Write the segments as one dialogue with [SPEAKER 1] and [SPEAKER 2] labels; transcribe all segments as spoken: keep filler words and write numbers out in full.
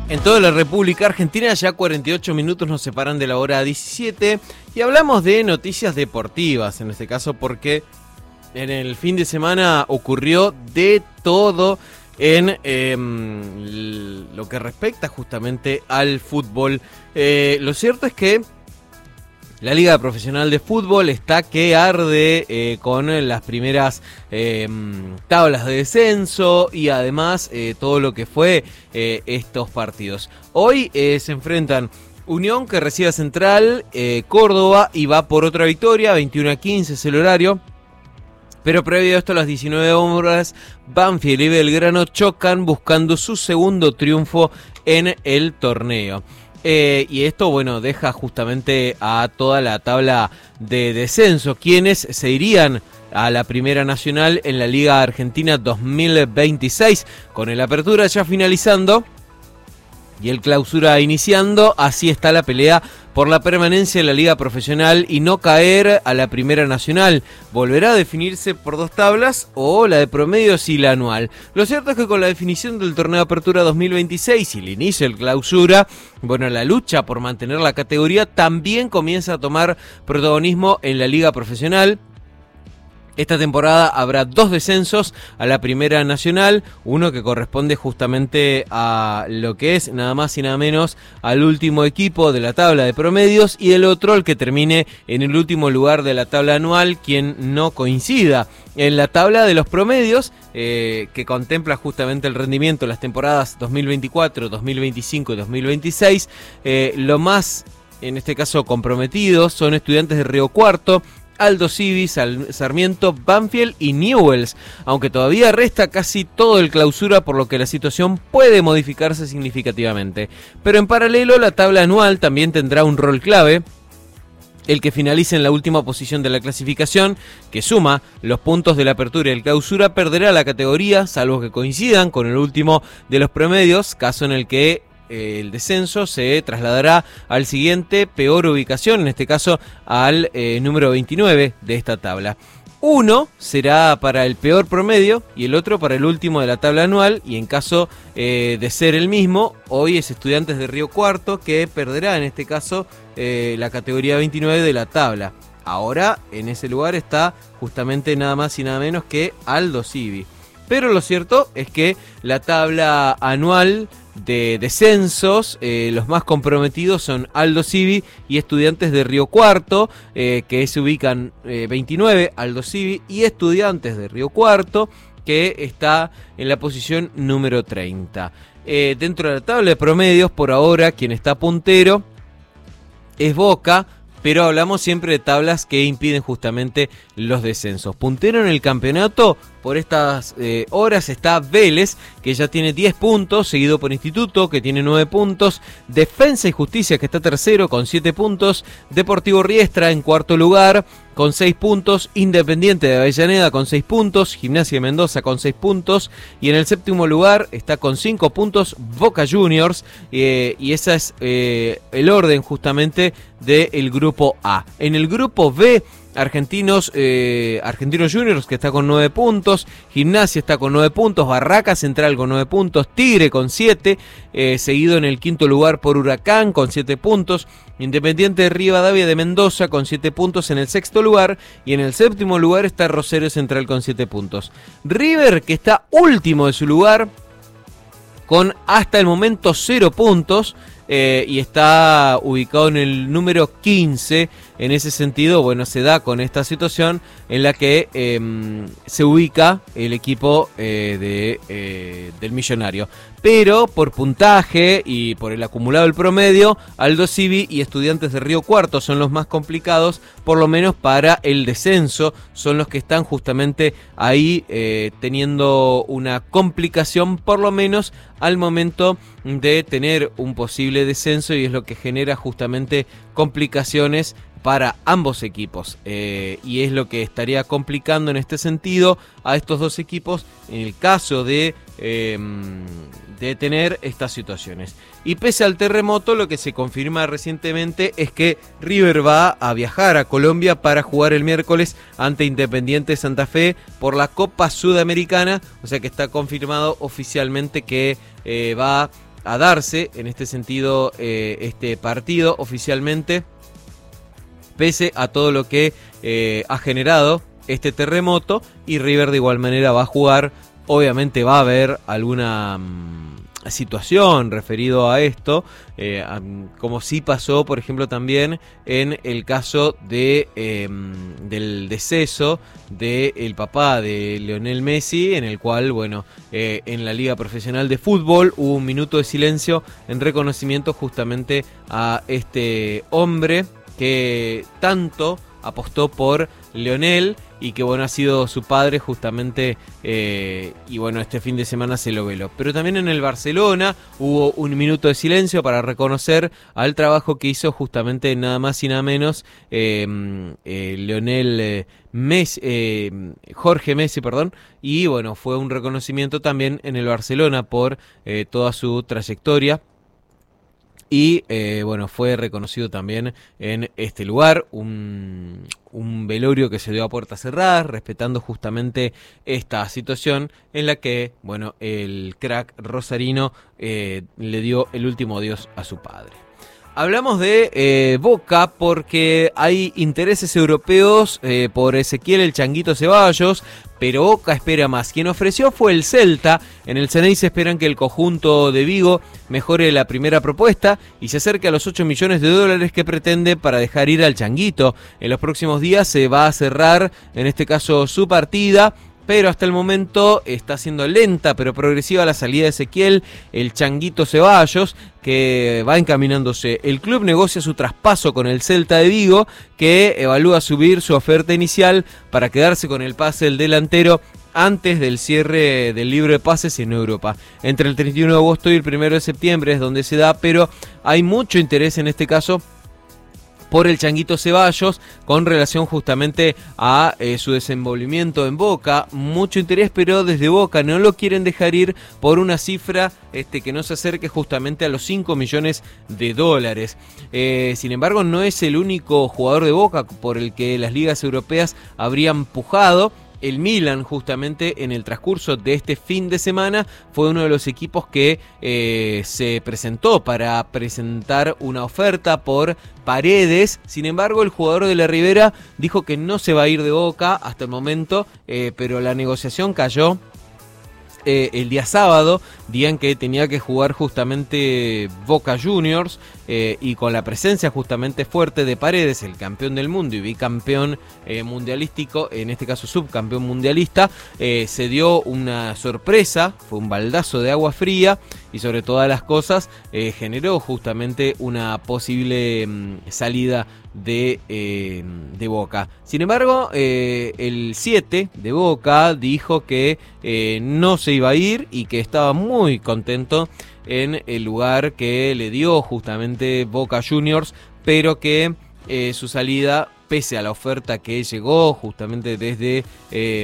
[SPEAKER 1] En toda la República Argentina ya cuarenta y ocho minutos nos separan de la hora diecisiete y hablamos de noticias deportivas, en este caso porque en el fin de semana ocurrió de todo en eh, lo que respecta justamente al fútbol. Eh, lo cierto es que la Liga Profesional de Fútbol está que arde eh, con las primeras eh, tablas de descenso y además eh, todo lo que fue eh, estos partidos. Hoy eh, se enfrentan Unión, que recibe a Central, eh, Córdoba, y va por otra victoria, veintiuno a quince es el horario. Pero previo a esto, a las diecinueve horas, Banfield y Belgrano chocan buscando su segundo triunfo en el torneo. Eh, y esto, bueno, deja justamente a toda la tabla de descenso, quienes se irían a la Primera Nacional en la Liga Argentina dos mil veintiséis, con el Apertura ya finalizando y el Clausura iniciando. Así está la pelea por la permanencia en la Liga Profesional y no caer a la Primera Nacional. Volverá a definirse por dos tablas, o la de promedios y la anual. Lo cierto es que con la definición del Torneo Apertura dos mil veintiséis y el inicio del Clausura, bueno, la lucha por mantener la categoría también comienza a tomar protagonismo en la Liga Profesional. Esta temporada habrá dos descensos a la Primera Nacional, uno que corresponde justamente a lo que es nada más y nada menos al último equipo de la tabla de promedios, y el otro el que termine en el último lugar de la tabla anual, quien no coincida en la tabla de los promedios, eh, que contempla justamente el rendimiento de las temporadas dos mil veinticuatro, dos mil veinticinco y dos mil veintiséis. Eh, lo más, en este caso, comprometidos son Estudiantes de Río Cuarto, Aldo Civi, Sarmiento, Banfield y Newell's, aunque todavía resta casi todo el Clausura, por lo que la situación puede modificarse significativamente. Pero en paralelo, la tabla anual también tendrá un rol clave. El que finalice en la última posición de la clasificación, que suma los puntos de la Apertura y el Clausura, perderá la categoría, salvo que coincidan con el último de los promedios, caso en el que el descenso se trasladará al siguiente, peor ubicación, en este caso al eh, número veintinueve de esta tabla. Uno será para el peor promedio y el otro para el último de la tabla anual, y en caso eh, de ser el mismo, hoy es Estudiantes de Río Cuarto, que perderá en este caso eh, la categoría veintinueve de la tabla. Ahora en ese lugar está justamente nada más y nada menos que Aldo Civi. Pero lo cierto es que la tabla anual de descensos, eh, los más comprometidos son Aldo Civi y Estudiantes de Río Cuarto, eh, que se ubican eh, veintinueve, Aldo Civi y Estudiantes de Río Cuarto, que está en la posición número treinta. Eh, dentro de la tabla de promedios, por ahora, quien está puntero es Boca, pero hablamos siempre de tablas que impiden justamente los descensos. Puntero en el campeonato por estas eh, horas está Vélez, que ya tiene diez puntos, seguido por Instituto, que tiene nueve puntos, Defensa y Justicia, que está tercero con siete puntos, Deportivo Riestra en cuarto lugar con seis puntos, Independiente de Avellaneda con seis puntos, Gimnasia de Mendoza con seis puntos, y en el séptimo lugar está con cinco puntos Boca Juniors, eh, y ese es eh, el orden justamente del grupo A. En el grupo B, Argentinos, eh, Argentinos Juniors, que está con nueve puntos, Gimnasia está con nueve puntos, Barraca Central con nueve puntos, Tigre con siete, eh, seguido en el quinto lugar por Huracán con siete puntos, Independiente de Rivadavia de Mendoza con siete puntos en el sexto lugar, y en el séptimo lugar está Rosario Central con siete puntos. River, que está último de su lugar, con hasta el momento cero puntos, eh, y está ubicado en el número quince. En ese sentido, bueno, se da con esta situación en la que eh, se ubica el equipo eh, de, eh, del Millonario. Pero por puntaje y por el acumulado del promedio, Aldo Civi y Estudiantes de Río Cuarto son los más complicados, por lo menos para el descenso. Son los que están justamente ahí eh, teniendo una complicación, por lo menos al momento de tener un posible descenso, y es lo que genera justamente complicaciones para ambos equipos, eh, y es lo que estaría complicando en este sentido a estos dos equipos en el caso de, eh, de tener estas situaciones. Y pese al terremoto, lo que se confirma recientemente es que River va a viajar a Colombia para jugar el miércoles ante Independiente Santa Fe por la Copa Sudamericana, o sea que está confirmado oficialmente que eh, va a darse en este sentido eh, este partido oficialmente, pese a todo lo que eh, ha generado este terremoto, y River de igual manera va a jugar. Obviamente va a haber alguna mmm, situación referido a esto, eh, a, como sí pasó, por ejemplo, también en el caso de eh, del deceso del papá de Lionel Messi, en el cual, bueno, eh, en la Liga Profesional de Fútbol hubo un minuto de silencio en reconocimiento justamente a este hombre que tanto apostó por Lionel y que, bueno, ha sido su padre justamente, eh, y bueno, este fin de semana se lo veló. Pero también en el Barcelona hubo un minuto de silencio para reconocer al trabajo que hizo justamente nada más y nada menos eh, eh, Lionel eh, Messi, eh, Jorge Messi, perdón, y bueno, fue un reconocimiento también en el Barcelona por eh, toda su trayectoria. Y eh, bueno, fue reconocido también en este lugar, un, un velorio que se dio a puertas cerradas, respetando justamente esta situación en la que, bueno, el crack rosarino eh, le dio el último adiós a su padre. Hablamos de eh, Boca porque hay intereses europeos eh, por Ezequiel el Changuito Ceballos, pero Boca espera más. Quien ofreció fue el Celta. En el Ceneice esperan que el conjunto de Vigo mejore la primera propuesta y se acerque a los ocho millones de dólares que pretende para dejar ir al Changuito. En los próximos días se va a cerrar, en este caso, su partida, pero hasta el momento está siendo lenta pero progresiva la salida de Ezequiel el Changuito Ceballos, que va encaminándose. El club negocia su traspaso con el Celta de Vigo, que evalúa subir su oferta inicial para quedarse con el pase del delantero antes del cierre del libro de pases en Europa. Entre el treinta y uno de agosto y el primero de septiembre es donde se da, pero hay mucho interés en este caso por el Changuito Ceballos con relación justamente a eh, su desenvolvimiento en Boca. Mucho interés, pero desde Boca no lo quieren dejar ir por una cifra este, que no se acerque justamente a los cinco millones de dólares. Eh, sin embargo, no es el único jugador de Boca por el que las ligas europeas habrían pujado. El Milan, justamente en el transcurso de este fin de semana, fue uno de los equipos que eh, se presentó para presentar una oferta por Paredes. Sin embargo, el jugador de la Ribera dijo que no se va a ir de Boca hasta el momento, eh, pero la negociación cayó Eh, el día sábado, día en que tenía que jugar justamente Boca Juniors, eh, y con la presencia justamente fuerte de Paredes, el campeón del mundo y bicampeón eh, mundialístico, en este caso subcampeón mundialista, eh, se dio una sorpresa, fue un baldazo de agua fría y sobre todas las cosas eh, generó justamente una posible mm, salida de, eh, de Boca. Sin embargo, eh, el siete de Boca dijo que eh, no se iba a ir y que estaba muy contento en el lugar que le dio justamente Boca Juniors, pero que eh, su salida, pese a la oferta que llegó justamente desde, eh,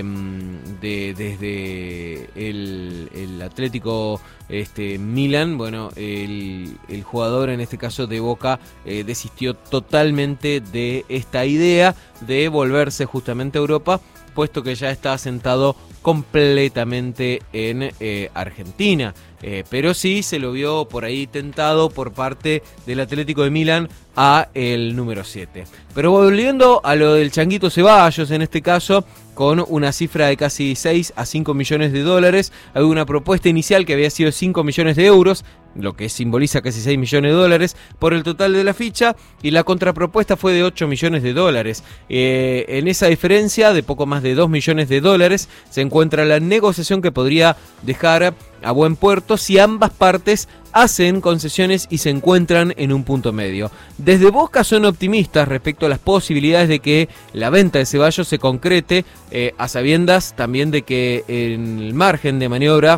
[SPEAKER 1] de, desde el, el Atlético este, Milan, bueno, el, el jugador en este caso de Boca eh, desistió totalmente de esta idea de volverse justamente a Europa, puesto que ya está asentado completamente en eh, Argentina. Eh, pero sí se lo vio por ahí tentado por parte del Atlético de Milán a el número siete. Pero volviendo a lo del Changuito Ceballos, en este caso, con una cifra de casi seis a cinco millones de dólares, había una propuesta inicial que había sido cinco millones de euros, lo que simboliza casi seis millones de dólares por el total de la ficha, y la contrapropuesta fue de ocho millones de dólares. Eh, en esa diferencia de poco más de dos millones de dólares se encuentra la negociación que podría dejar a buen puerto si ambas partes hacen concesiones y se encuentran en un punto medio. Desde Boca son optimistas respecto a las posibilidades de que la venta de Ceballos se concrete, eh, a sabiendas también de que en el margen de maniobra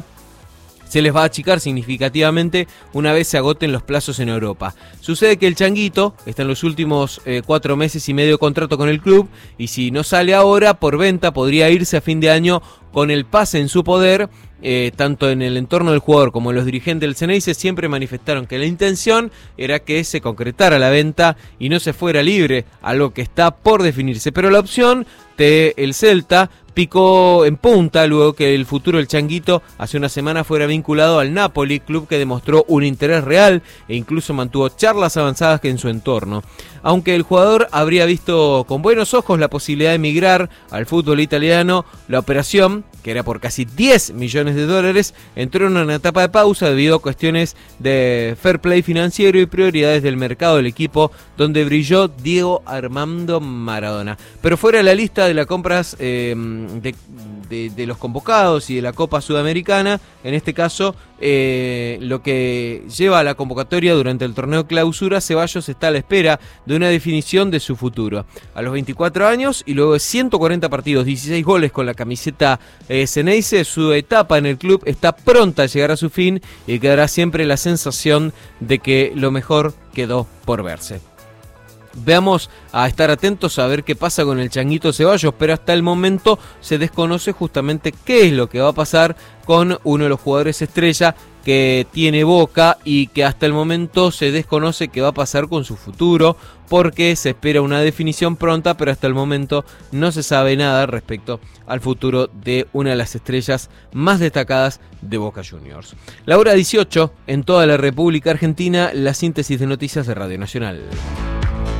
[SPEAKER 1] se les va a achicar significativamente una vez se agoten los plazos en Europa. Sucede que el Changuito está en los últimos eh, cuatro meses y medio de contrato con el club, y si no sale ahora por venta podría irse a fin de año con el pase en su poder. Eh, tanto en el entorno del jugador como los dirigentes del Ceneice siempre manifestaron que la intención era que se concretara la venta y no se fuera libre, algo que está por definirse. Pero la opción del Celta picó en punta luego que el futuro del Changuito hace una semana fuera vinculado al Napoli, club que demostró un interés real e incluso mantuvo charlas avanzadas en su entorno. Aunque el jugador habría visto con buenos ojos la posibilidad de emigrar al fútbol italiano, la operación, que era por casi diez millones de dólares, entró en una etapa de pausa debido a cuestiones de fair play financiero y prioridades del mercado del equipo, donde brilló Diego Armando Maradona. Pero fuera de la lista de las compras eh, de, de, de los convocados y de la Copa Sudamericana, en este caso, eh, lo que lleva a la convocatoria durante el torneo clausura, Ceballos está a la espera de una definición de su futuro. A los veinticuatro años y luego de ciento cuarenta partidos, dieciséis goles con la camiseta eh, Ceneice, su etapa en el club está pronta a llegar a su fin y quedará siempre la sensación de que lo mejor quedó por verse. Veamos a estar atentos a ver qué pasa con el Changuito Ceballos, pero hasta el momento se desconoce justamente qué es lo que va a pasar con uno de los jugadores estrella que tiene Boca y que hasta el momento se desconoce qué va a pasar con su futuro, porque se espera una definición pronta, pero hasta el momento no se sabe nada respecto al futuro de una de las estrellas más destacadas de Boca Juniors. La hora dieciocho, en toda la República Argentina, la síntesis de noticias de Radio Nacional.